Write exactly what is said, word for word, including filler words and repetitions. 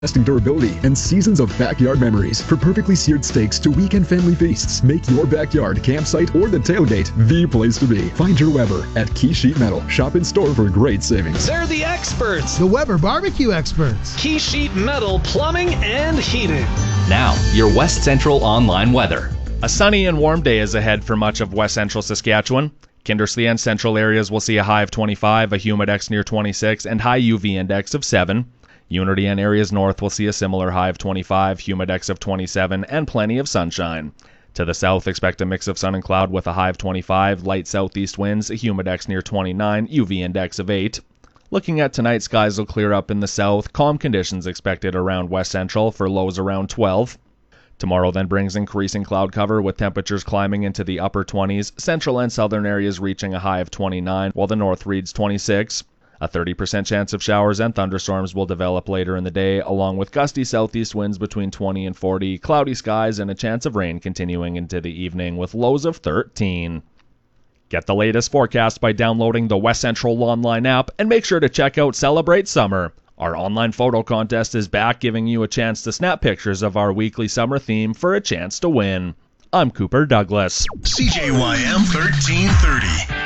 Lasting durability and seasons of backyard memories. From perfectly seared steaks to weekend family feasts, make your backyard, campsite, or the tailgate the place to be. Find your Weber at Key Sheet Metal. Shop in store for great savings. They're the experts. The Weber barbecue experts. Key Sheet Metal Plumbing and Heating. Now, your West Central online weather. A sunny and warm day is ahead for much of West Central Saskatchewan. Kindersley and central areas will see a high of twenty-five, a humidex near twenty-six, and high U V index of seven. Unity and areas north will see a similar high of twenty-five, humidex of twenty-seven, and plenty of sunshine. To the south, expect a mix of sun and cloud with a high of twenty-five, light southeast winds, a humidex near twenty-nine, U V index of eight. Looking at tonight, skies will clear up in the south, calm conditions expected around West Central for lows around twelve. Tomorrow then brings increasing cloud cover with temperatures climbing into the upper twenties, central and southern areas reaching a high of twenty-nine, while the north reads twenty-six. A thirty percent chance of showers and thunderstorms will develop later in the day, along with gusty southeast winds between twenty and forty, cloudy skies, and a chance of rain continuing into the evening with lows of thirteen. Get the latest forecast by downloading the West Central Online app, and make sure to check out Celebrate Summer. Our online photo contest is back, giving you a chance to snap pictures of our weekly summer theme for a chance to win. I'm Cooper Douglas. C J Y M thirteen thirty.